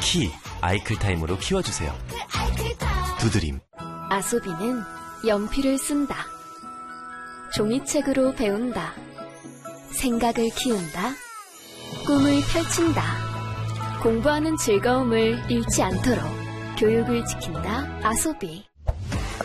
키 아이클타임으로 키워주세요. 두드림. 아소비는 연필을 쓴다. 종이책으로 배운다. 생각을 키운다. 꿈을 펼친다. 공부하는 즐거움을 잃지 않도록 교육을 지킨다. 아소비.